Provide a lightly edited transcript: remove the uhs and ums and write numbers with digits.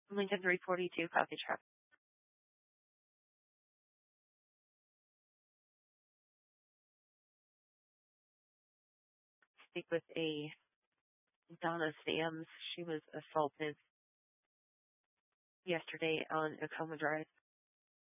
Lincoln 342, copy traffic. Speak with a Donna Sams. She was assaulted yesterday on Acoma Drive.